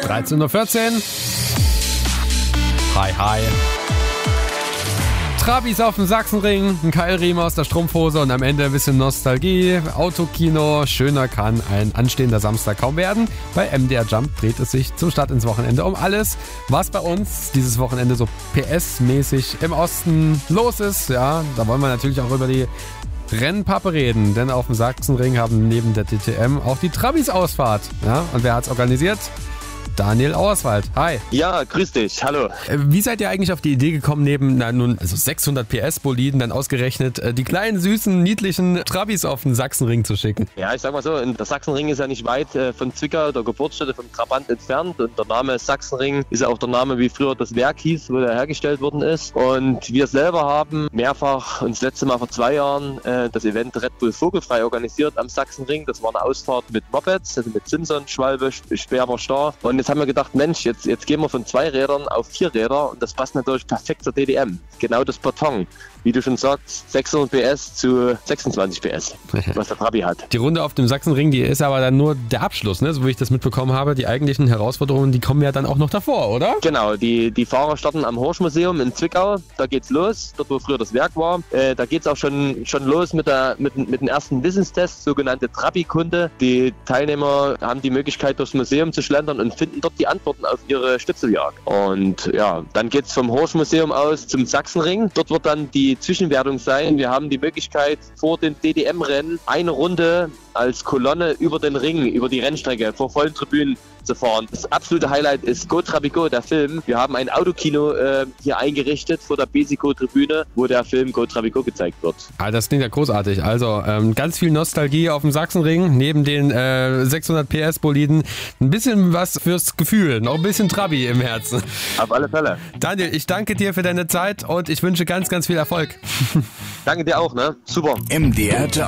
13:14 Uhr. Hi, hi. Trabis auf dem Sachsenring, ein Keilriemen aus der Strumpfhose und am Ende ein bisschen Nostalgie. Autokino, schöner kann ein anstehender Samstag kaum werden. Bei MDR Jump dreht es sich zum Start ins Wochenende um alles, was bei uns dieses Wochenende so PS-mäßig im Osten los ist. Ja, da wollen wir natürlich auch über die Rennpappe reden, denn auf dem Sachsenring haben neben der DTM auch die Trabis Ausfahrt. Ja, und wer hat's organisiert? Daniel Auerswald. Hi. Ja, grüß dich. Hallo. Wie seid ihr eigentlich auf die Idee gekommen, neben 600 PS Boliden dann ausgerechnet die kleinen, süßen, niedlichen Trabis auf den Sachsenring zu schicken? Ja, ich sag mal so, der Sachsenring ist ja nicht weit von Zwickau, der Geburtsstätte von Trabant, entfernt. Und der Name Sachsenring ist ja auch der Name, wie früher das Werk hieß, wo der hergestellt worden ist. Und wir selber haben mehrfach, und das letzte Mal vor 2 Jahren, das Event Red Bull Vogelfrei organisiert am Sachsenring. Das war eine Ausfahrt mit Mopeds, also mit Simson, Schwalbe, Sperber, Star. Und jetzt haben wir gedacht, Mensch, jetzt gehen wir von 2 Rädern auf 4 Räder und das passt natürlich perfekt zur DTM. Genau das Beton. Wie du schon sagst, 600 PS zu 26 PS, was der Trabi hat. Die Runde auf dem Sachsenring, die ist aber dann nur der Abschluss, ne? So wie ich das mitbekommen habe. Die eigentlichen Herausforderungen, die kommen ja dann auch noch davor, oder? Genau, die Fahrer starten am Horsch-Museum in Zwickau. Da geht's los, dort wo früher das Werk war. Da geht's auch schon los mit den ersten Wissenstests, sogenannte Trabi-Kunde. Die Teilnehmer haben die Möglichkeit, durchs Museum zu schlendern und finden dort die Antworten auf ihre Schnitzeljagd. Und ja, dann geht's vom Horsch-Museum aus zum Sachsenring. Dort wird dann die Zwischenwertung sein. Wir haben die Möglichkeit, vor dem DTM-Rennen eine Runde als Kolonne über den Ring, über die Rennstrecke, vor vollen Tribünen zu fahren. Das absolute Highlight ist Go Trabigo, der Film. Wir haben ein Autokino hier eingerichtet vor der Besico-Tribüne, wo der Film Go Trabigo gezeigt wird. Ah, das klingt ja großartig. Also ganz viel Nostalgie auf dem Sachsenring, neben den 600 PS Boliden. Ein bisschen was fürs Gefühl, noch ein bisschen Trabi im Herzen. Auf alle Fälle. Daniel, ich danke dir für deine Zeit und ich wünsche ganz, ganz viel Erfolg. Danke dir auch, ne? Super. MDR Jump.